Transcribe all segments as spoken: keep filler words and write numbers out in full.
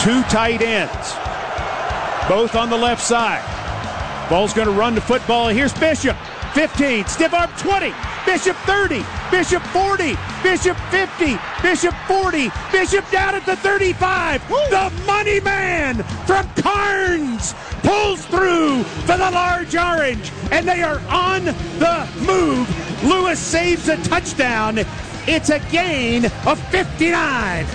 Two tight ends, both on the left side. Ball's going to run the football. Here's Bishop. fifteen, stiff arm twenty, Bishop thirty, Bishop forty, Bishop fifty, Bishop forty, Bishop down at the thirty-five. Woo! The money man from Carnes pulls through for the large orange, and they are on the move. Lewis saves a touchdown. It's a gain of fifty-nine.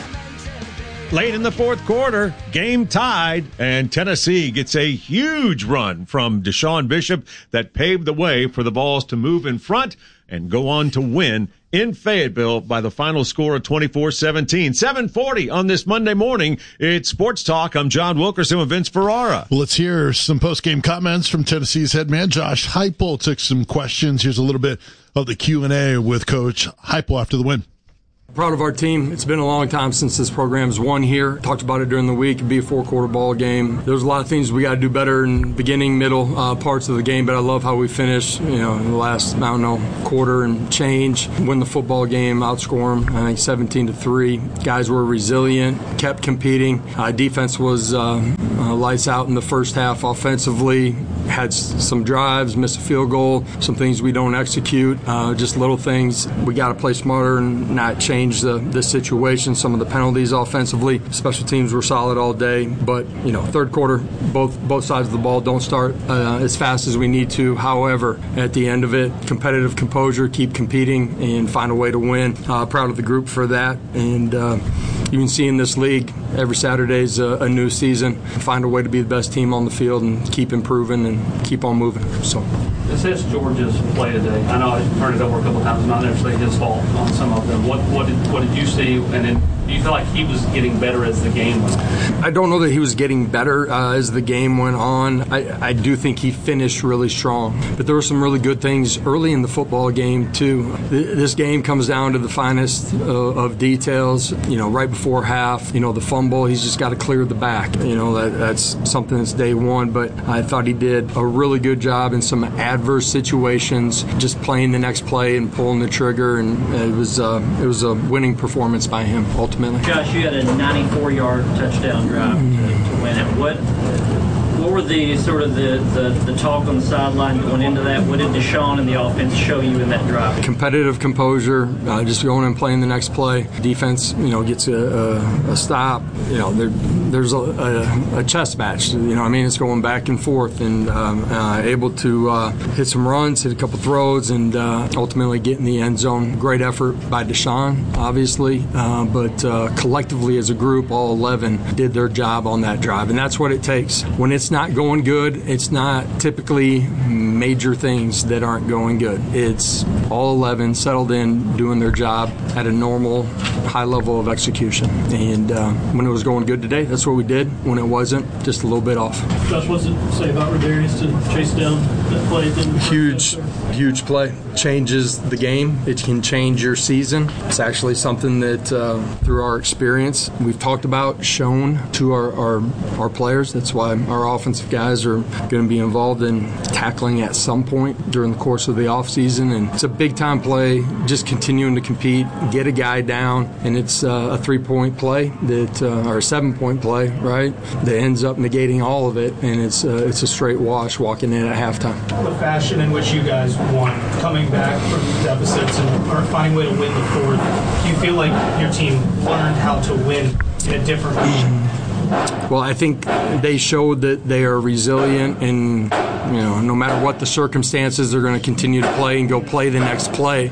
Late in the fourth quarter, game tied, and Tennessee gets a huge run from Deshaun Bishop that paved the way for the Vols to move in front and go on to win in Fayetteville by the final score of twenty-four seventeen. seven forty on this Monday morning. It's Sports Talk. I'm John Wilkerson with Vince Ferrara. Well, let's hear some post-game comments from Tennessee's head man, Josh Heupel. Took some questions. Here's a little bit of the Q and A with Coach Heupel after the win. Proud of our team. It's been a long time since this program's won here. Talked about it during the week. It'd be a four-quarter ball game. There's a lot of things we got to do better in beginning, middle uh, parts of the game, but I love how we finished, you know, in the last, I don't know, quarter and change. Win the football game, outscore them, I think seventeen to three. Guys were resilient, kept competing. Uh, defense was uh, uh, lights out in the first half offensively. Had s- some drives, missed a field goal, some things we don't execute, uh, just little things. We got to play smarter and not change the, the situation. Some of the penalties offensively. Special teams were solid all day, but you know, third quarter, both both sides of the ball don't start uh, as fast as we need to. However, at the end of it, competitive composure, keep competing, and find a way to win. Uh, proud of the group for that, and uh, you can see in this league, every Saturday is a, a new season. Find a way to be the best team on the field and keep improving and keep on moving. So. Assess Georgia's play today. I know I turned it over a couple times, not necessarily his fault on some of them. What what did what did you see? And then do you feel like he was getting better as the game went on? I don't know that he was getting better uh, as the game went on. I, I do think he finished really strong. But there were some really good things early in the football game, too. This game comes down to the finest uh, of details. You know, right before half, you know, the fumble, he's just got to clear the back. You know, that, that's something that's day one. But I thought he did a really good job in some adverse situations, just playing the next play and pulling the trigger. And it was, uh, it was a winning performance by him, ultimately. Josh, you had a ninety-four yard touchdown drive to, to win it. What what were the sort of the, the, the talk on the sideline going into that? What did Deshaun and the offense show you in that drive? Competitive composure, uh, just going and playing the next play. Defense, you know, gets a, a, a stop. You know, there, there's a, a, a chess match. You know, I mean, it's going back and forth, and um, uh, able to uh, hit some runs, hit a couple throws, and uh, ultimately get in the end zone. Great effort by Deshaun, obviously, uh, but uh, collectively as a group, all eleven did their job on that drive, and that's what it takes. When it's not going good, it's not typically major things that aren't going good. It's all eleven settled in, doing their job at a normal, high level of execution. And uh, when it was going good today, that's what we did. When it wasn't, just a little bit off. Josh, what's it say about Rodarius to chase down that play? Huge, huge play. Changes the game. It can change your season. It's actually something that, uh, through our experience, we've talked about, shown to our, our, our players. That's why our offensive guys are going to be involved in tackling at some point during the course of the offseason. And it's a big-time play, just continuing to compete, get a guy down, and it's uh, a three-point play, that uh, or a seven-point play, right, that ends up negating all of it, and it's, uh, it's a straight wash walking in at halftime. The fashion in which you guys won, coming back from deficits and are finding a way to win the fourth, do you feel like your team learned how to win in a different way? Well, I think they showed that they are resilient, and you know, no matter what the circumstances, they're going to continue to play and go play the next play.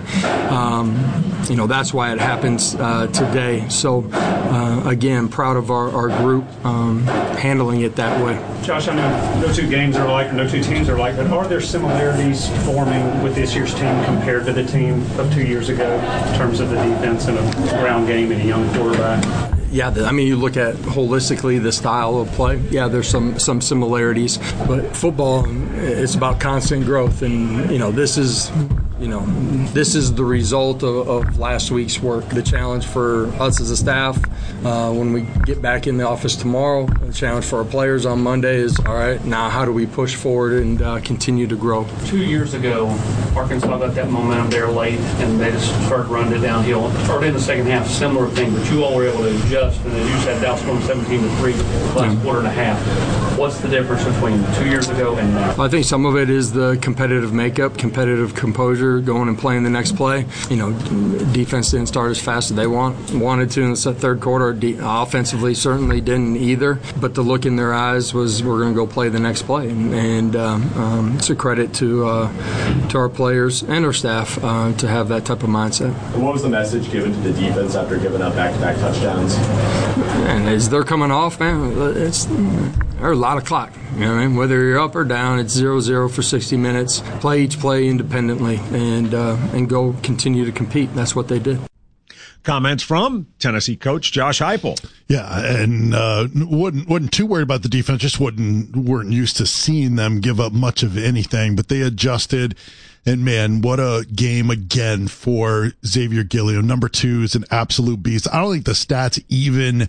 Um, you know, that's why it happens uh, today. So, uh, again, proud of our, our group um, handling it that way. Josh, I know no two games are alike, or no two teams are alike, but are there similarities forming with this year's team compared to the team of two years ago in terms of the defense and a ground game and a young quarterback? Yeah, I mean, you look at holistically the style of play. Yeah, there's some some similarities, but football, it's about constant growth, and you know, this is You know, this is the result of, of last week's work. The challenge for us as a staff uh, when we get back in the office tomorrow, the challenge for our players on Monday is, all right, now how do we push forward and uh, continue to grow? Two years ago, Arkansas got that momentum there late, and they just started running it downhill. Started in the second half, similar thing, but you all were able to adjust, and as you said, Dallas won seventeen to three last yeah. quarter and a half. What's the difference between two years ago and now? I think some of it is the competitive makeup, competitive composure, going and playing the next play. You know, defense didn't start as fast as they want wanted to in the third quarter. De- offensively, certainly didn't either. But the look in their eyes was, we're going to go play the next play, and, and um, um, it's a credit to uh, to our players and our staff uh, to have that type of mindset. And what was the message given to the defense after giving up back-to-back touchdowns? And as they're coming off, man, it's there's a lot of clock. You know what I mean? Whether you're up or down, it's zero zero for sixty minutes. Play each play independently and uh, and go continue to compete. That's what they did. Comments from Tennessee coach Josh Heupel. Yeah, and uh, wasn't wasn't too worried about the defense. Just wasn't weren't used to seeing them give up much of anything. But they adjusted, and man, what a game again for Xavier Gilliam. Number two is an absolute beast. I don't think the stats even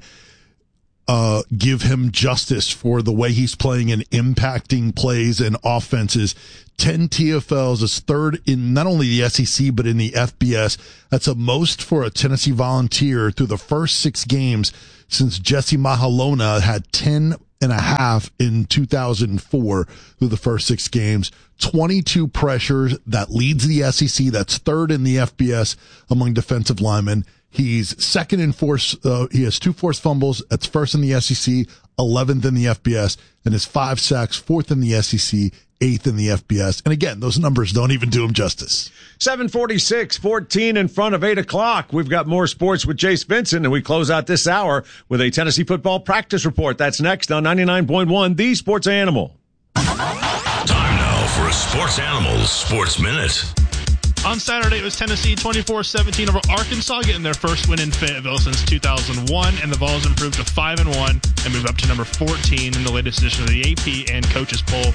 Uh, give him justice for the way he's playing and impacting plays and offenses. ten T F Ls is third in not only the S E C, but in the F B S. That's a most for a Tennessee Volunteer through the first six games since Jesse Mahalona had ten and a half in two thousand four through the first six games. twenty-two pressures. That leads the S E C. That's third in the F B S among defensive linemen. He's second in force. Uh, he has two forced fumbles. That's first in the S E C, eleventh in the F B S, and his five sacks, fourth in the S E C, eighth in the F B S. And again, those numbers don't even do him justice. seven forty-six, fourteen in front of eight o'clock. We've got more sports with Jace Vincent, and we close out this hour with a Tennessee football practice report. That's next on ninety-nine point one, The Sports Animal. Time now for a Sports Animals Sports Minute. On Saturday, it was Tennessee twenty-four seventeen over Arkansas, getting their first win in Fayetteville since two thousand one, and the Vols improved to five and one and move up to number fourteen in the latest edition of the A P and Coaches Poll.